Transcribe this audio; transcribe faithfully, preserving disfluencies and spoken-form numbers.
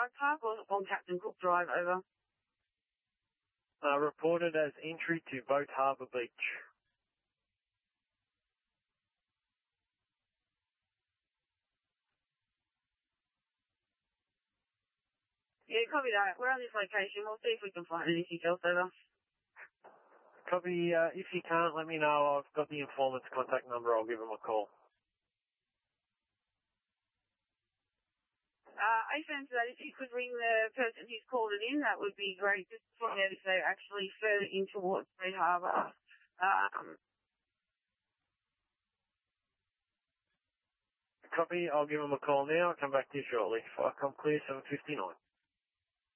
Drive Park or on Captain Cook Drive, over? Uh, reported as entry to Boat Harbour Beach. Yeah, copy that. We're on this location. We'll see if we can find anything else, over. Copy, uh, if you can't, let me know. I've got the informant's contact number. I'll give him a call. Uh, I sense that if you could ring the person who's called it in, that would be great. Just for them if they're actually further in towards Boat Harbour. Um, Copy, I'll give him a call now. I'll come back to you shortly. Fuck, I'm clear, seven fifty-nine.